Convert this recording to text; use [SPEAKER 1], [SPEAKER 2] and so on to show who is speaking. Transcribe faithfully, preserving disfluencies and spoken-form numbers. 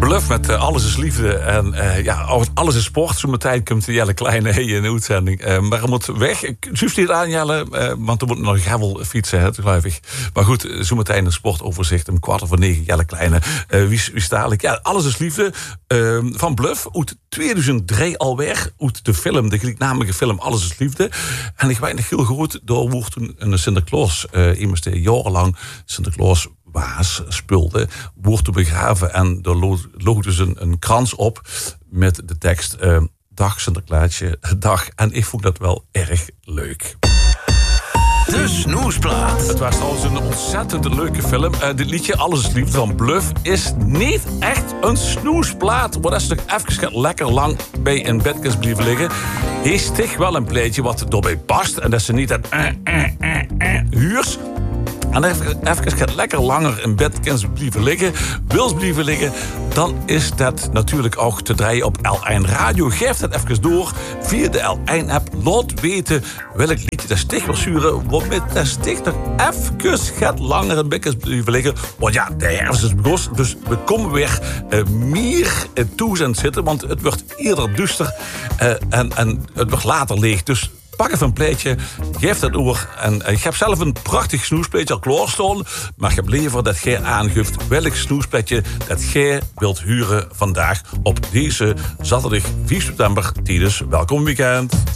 [SPEAKER 1] Bluff met uh, Alles is Liefde. En uh, ja, alles is sport. Zometeen komt Jelle Kleine hey, in de uitzending. Uh, maar hij moet weg. Ik zuif niet aan, Jelle. Uh, want er moet nog gravel fietsen, hè, geloof ik. Maar goed, zometeen een sportoverzicht. Om kwart over negen, Jelle Kleine. Uh, wie, wie sta ik? Ja, Alles is Liefde. Uh, van Bluff. Uit tweeduizend drie alweer. Uit de film, de gelijknamige film Alles is Liefde. En ik weet nog heel goed. Daar wordt toen een Sinterklaas. Uh, immers die jarenlang Sinterklaas waas spulde, wordt te begraven en er loog dus een, een krans op met de tekst uh, dag Sinterklaasje, dag. En ik vond dat wel erg leuk.
[SPEAKER 2] De Snoesplaat.
[SPEAKER 1] Het was trouwens een ontzettend leuke film. Uh, dit liedje, Alles is Liefde van Bluff, is niet echt een snoesplaat. Maar dat is toch even lekker lang bij in bedkens blijven liggen. Hij sticht wel een pleetje wat erbij past. En dat ze niet het uh, uh, uh, uh, huurs. En even, even gaat lekker langer in bed blijven liggen, wils blijven liggen, dan is dat natuurlijk ook te draaien op L één Radio. Geef dat even door via de L één app. Laat weten welk liedje dat sticht wil sturen. Want met dat sticht nog even gaat langer in bed blijven liggen. Want ja, de herfst is begonnen, dus we komen weer uh, meer uh, toe aan het zitten. Want het wordt eerder duister uh, en, en het wordt later leeg. Dus pak even een pleetje, geef dat door. En ik heb zelf een prachtig snoespleetje al klaarstaan. Maar ik heb liever dat jij aangeeft welk snoespletje dat jij wilt huren vandaag op deze zaterdag vier september tijdens Welkom Weekend.